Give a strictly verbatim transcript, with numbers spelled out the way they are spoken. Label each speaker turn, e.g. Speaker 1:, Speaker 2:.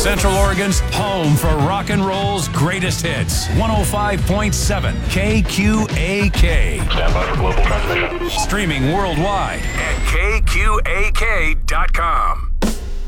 Speaker 1: Central Oregon's home for rock and roll's greatest hits. one oh five point seven K Q A K.
Speaker 2: Stand by for global transmission.
Speaker 1: Streaming worldwide at K Q A K dot com.